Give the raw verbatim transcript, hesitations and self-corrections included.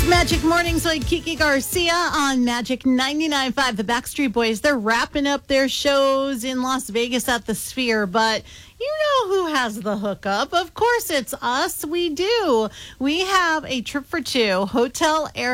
Magic Mornings with Kiki Garcia on Magic ninety-nine point five. The Backstreet Boys, they're wrapping up their shows in Las Vegas at the Sphere, but you know who has the hookup. Of course, it's us. We do. We have a trip for two, hotel air